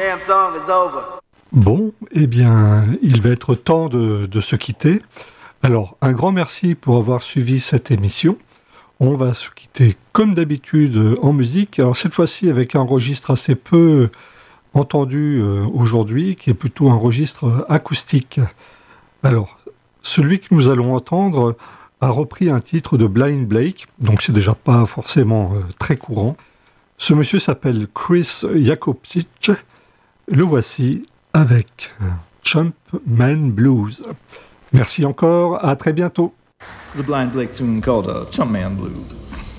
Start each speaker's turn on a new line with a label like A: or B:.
A: Damn song is over.
B: Bon, eh bien, il va être temps de se quitter. Alors, un grand merci pour avoir suivi cette émission. On va se quitter comme d'habitude en musique. Alors cette fois-ci avec un registre assez peu entendu aujourd'hui, qui est plutôt un registre acoustique. Alors, celui que nous allons entendre a repris un titre de Blind Blake, donc c'est déjà pas forcément très courant. Ce monsieur s'appelle Chris Jakobczyk. Le voici avec Chumpman Blues. Merci encore, à très bientôt.
C: It's a Blind Blake tune called Chumpman Blues.